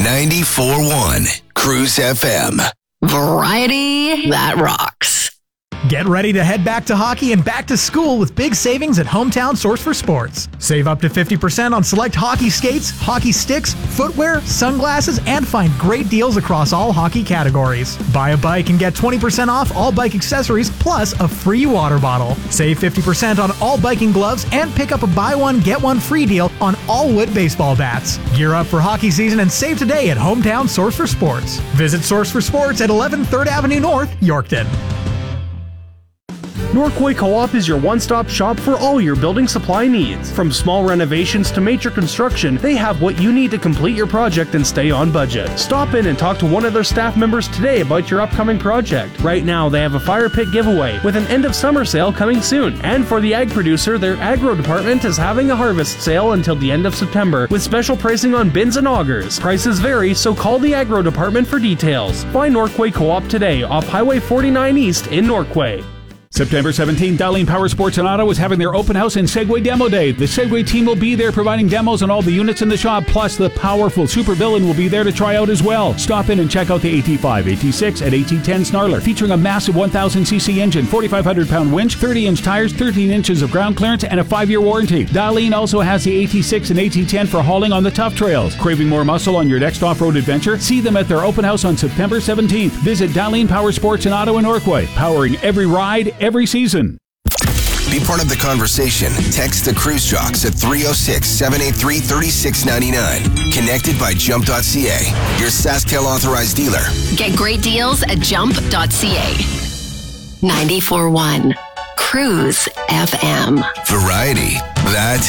94.1 Cruise FM. Variety that rocks. Get ready to head back to hockey and back to school with big savings at Hometown Source for Sports. Save up to 50% on select hockey skates, hockey sticks, footwear, sunglasses, and find great deals across all hockey categories. Buy a bike and get 20% off all bike accessories plus a free water bottle. Save 50% on all biking gloves and pick up a buy one, get one free deal on all wood baseball bats. Gear up for hockey season and save today at Hometown Source for Sports. Visit Source for Sports at 11 3rd Avenue North, Yorkton. Norquay Co-op is your one-stop shop for all your building supply needs. From small renovations to major construction, they have what you need to complete your project and stay on budget. Stop in and talk to one of their staff members today about your upcoming project. Right now, they have a fire pit giveaway with an end-of-summer sale coming soon. And for the ag producer, their agro department is having a harvest sale until the end of September with special pricing on bins and augers. Prices vary, so call the agro department for details. Find Norquay Co-op today off Highway 49 East in Norquay. September 17th, Darlene Power Sports in Ottawa is having their open house and Segway Demo Day. The Segway team will be there providing demos on all the units in the shop, plus the powerful Super Villain will be there to try out as well. Stop in and check out the AT5, AT6, and AT10 Snarler, featuring a massive 1,000cc engine, 4,500-pound winch, 30-inch tires, 13 inches of ground clearance, and a 5-year warranty. Darlene also has the AT6 and AT10 for hauling on the tough trails. Craving more muscle on your next off-road adventure? See them at their open house on September 17th. Visit Darlene Power Sports in Ottawa, Norquay, powering every ride, every season. Be part of the conversation. Text the Cruise Jocks at 306-783-3699. Connected by Jump.ca, your SaskTel authorized dealer. Get great deals at Jump.ca. 94.1 Cruise FM. Variety that